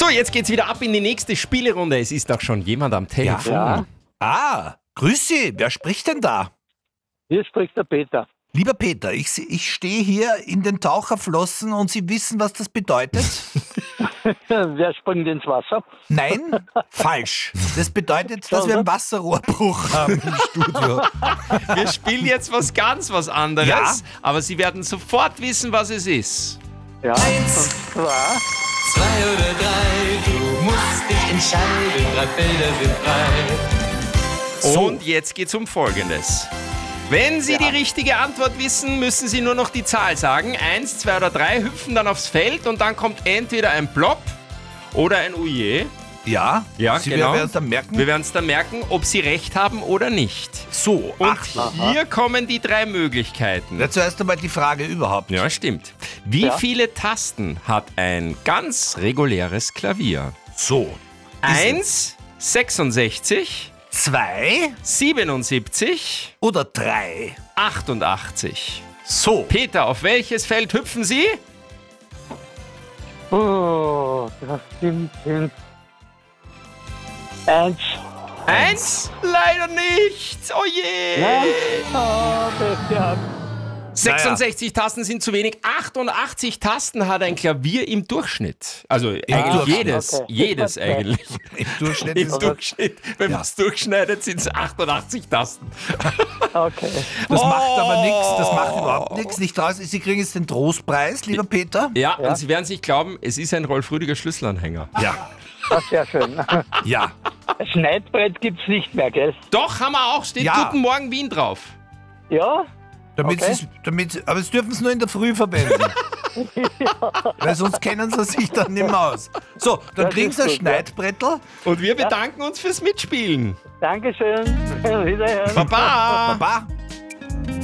So, jetzt geht's wieder ab in die nächste Spielerunde. Es ist doch schon jemand am Telefon. Ja. Ah, grüß Sie. Wer spricht denn da? Hier spricht der Peter. Lieber Peter, ich stehe hier in den Taucherflossen und Sie wissen, was das bedeutet? Wer springt ins Wasser? Nein, falsch. Das bedeutet, dass wir einen Wasserrohrbruch haben im Studio. Wir spielen jetzt was anderes, Ja. aber Sie werden sofort wissen, was es ist. Ja. Eins. Und zwar, 2 oder 3, du musst dich entscheiden, 3 Felder sind frei. Und jetzt geht's um Folgendes. Wenn Sie die richtige Antwort wissen, müssen Sie nur noch die Zahl sagen. 1, 2 oder 3, hüpfen dann aufs Feld und dann kommt entweder ein Plop oder ein Oje. Ja, Ja, Sie genau. werden es dann merken. Wir werden es dann merken, ob Sie recht haben oder nicht. So, Und Achtung. hier kommen die 3 Möglichkeiten. Ja, zuerst einmal die Frage überhaupt. Ja, stimmt. Wie Ja. viele Tasten hat ein ganz reguläres Klavier? So. 1, 66, 2 77, oder 3? 88. So. Peter, auf welches Feld hüpfen Sie? das sind 1. 1? Leider nicht. Oh je. Nein. Das ja. 66 Tasten sind zu wenig. 88 Tasten hat ein Klavier im Durchschnitt. Also eigentlich Durchschnitt. jedes. Okay. Jedes eigentlich. Im Durchschnitt Im ist Durchschnitt. Wenn Ja. man es durchschneidet, sind es 88 Tasten. Okay. Das macht aber Oh. nichts, das macht überhaupt nichts. Nicht raus. Sie kriegen jetzt den Trostpreis, lieber Peter. Ja, und Sie werden es nicht glauben, es ist ein Rolf Rüdiger Schlüsselanhänger. Ja, Das ist sehr schön. ja. Ein Schneidbrett gibt's nicht mehr, gell? Doch, haben wir auch. Steht Ja. Guten Morgen Wien drauf. Ja? Damit Okay. aber es dürfen sie nur in der Früh verwenden. Weil sonst kennen sie sich dann nicht mehr aus. So, dann Das kriegen ist sie ein gut, ja. Schneidbrettel. Und wir bedanken uns fürs Mitspielen. Dankeschön. Wiederhören. Baba! Baba.